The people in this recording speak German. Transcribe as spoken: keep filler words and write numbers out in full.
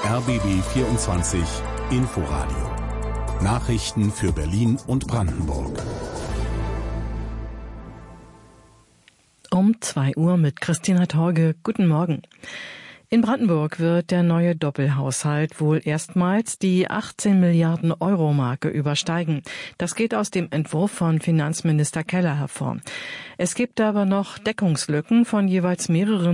R B B vierundzwanzig Inforadio. Nachrichten für Berlin und Brandenburg. Um zwei Uhr mit Christina Torge. Guten Morgen. In Brandenburg wird der neue Doppelhaushalt wohl erstmals die achtzehn Milliarden Euro Marke übersteigen. Das geht aus dem Entwurf von Finanzminister Keller hervor. Es gibt aber noch Deckungslücken von jeweils mehreren